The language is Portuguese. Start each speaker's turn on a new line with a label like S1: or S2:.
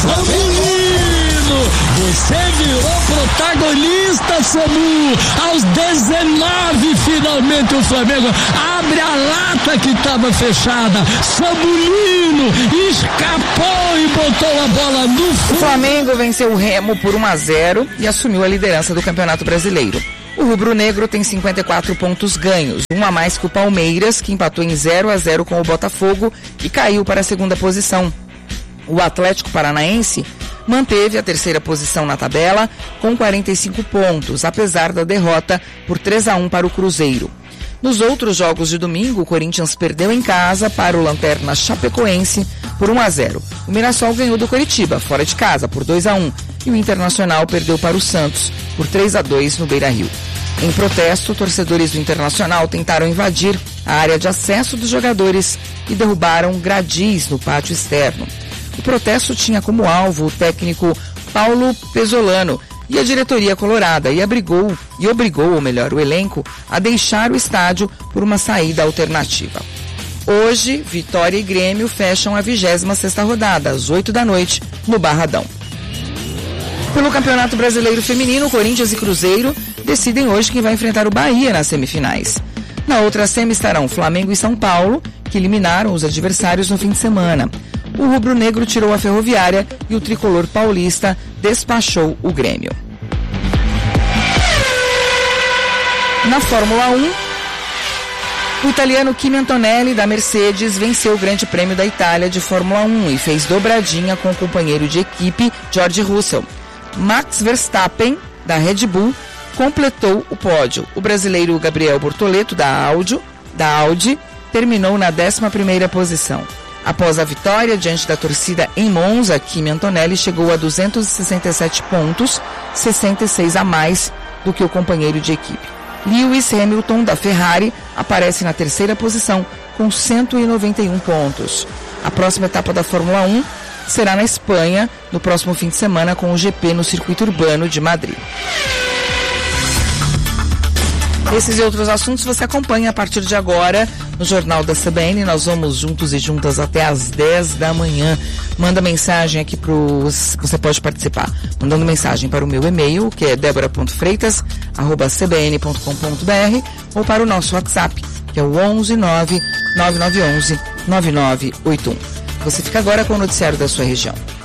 S1: Você virou protagonista, Samu. Aos 19, finalmente o Flamengo abre a lata que estava fechada. Samulino escapou e botou a bola no fundo.
S2: O Flamengo venceu o Remo por 1-0 e assumiu a liderança do Campeonato Brasileiro. O rubro-negro tem 54 pontos ganhos, um a mais que o Palmeiras, que empatou em 0-0 com o Botafogo e caiu para a segunda posição. O Atlético Paranaense manteve a terceira posição na tabela com 45 pontos, apesar da derrota por 3-1 para o Cruzeiro. Nos outros jogos de domingo, o Corinthians perdeu em casa para o Lanterna Chapecoense por 1-0. O Mirassol ganhou do Coritiba, fora de casa, por 2-1. E o Internacional perdeu para o Santos por 3-2 no Beira-Rio. Em protesto, torcedores do Internacional tentaram invadir a área de acesso dos jogadores e derrubaram gradis no pátio externo. O protesto tinha como alvo o técnico Paulo Pesolano e a diretoria colorada e obrigou o elenco a deixar o estádio por uma saída alternativa. Hoje, Vitória e Grêmio fecham a 26ª rodada, às 20h, no Barradão. Pelo Campeonato Brasileiro Feminino, Corinthians e Cruzeiro decidem hoje quem vai enfrentar o Bahia nas semifinais. Na outra semi estarão Flamengo e São Paulo, que eliminaram os adversários no fim de semana. O rubro-negro tirou a Ferroviária e o tricolor paulista despachou o Grêmio. Na Fórmula 1, o italiano Kimi Antonelli, da Mercedes, venceu o Grande Prêmio da Itália de Fórmula 1 e fez dobradinha com o companheiro de equipe, George Russell. Max Verstappen, da Red Bull, completou o pódio. O brasileiro Gabriel Bortoleto, da Audi, terminou na 11ª posição. Após a vitória diante da torcida em Monza, Kimi Antonelli chegou a 267 pontos, 66 a mais do que o companheiro de equipe. Lewis Hamilton, da Ferrari, aparece na 3ª posição com 191 pontos. A próxima etapa da Fórmula 1 será na Espanha, no próximo fim de semana, com o GP no Circuito Urbano de Madrid. Esses e outros assuntos você acompanha a partir de agora no Jornal da CBN. Nós vamos juntos e juntas até às 10 da manhã. Manda mensagem aqui você pode participar. Mandando mensagem para o meu e-mail, que é debora.freitas@cbn.com.br, ou para o nosso WhatsApp, que é o 11 9 9911 9981. Você fica agora com o noticiário da sua região.